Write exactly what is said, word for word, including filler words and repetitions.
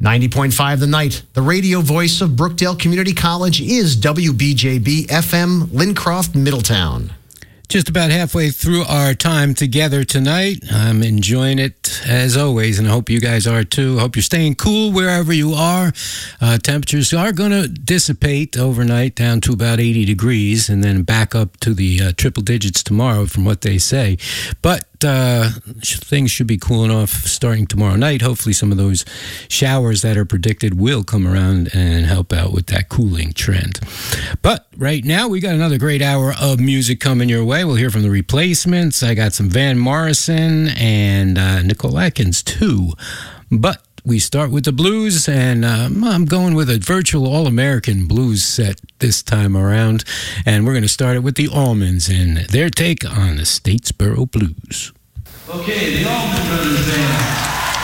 ninety point five The Night, the radio voice of Brookdale Community College, is W B J B F M, Lincroft, Middletown. Just about halfway through our time together tonight. I'm enjoying it as always, and I hope you guys are too. I hope you're staying cool wherever you are. Uh, temperatures are going to dissipate overnight down to about eighty degrees and then back up to the uh, triple digits tomorrow from what they say. But uh, things should be cooling off starting tomorrow night. Hopefully some of those showers that are predicted will come around and help out with that cooling trend. But right now, we got another great hour of music coming your way. We'll hear from the Replacements. I got some Van Morrison and uh, Nicole Atkins, too. But we start with the blues, and uh, I'm going with a virtual all-American blues set this time around. And we're going to start it with the Allmans and their take on the Statesboro Blues. Okay, the Allman Brothers Band.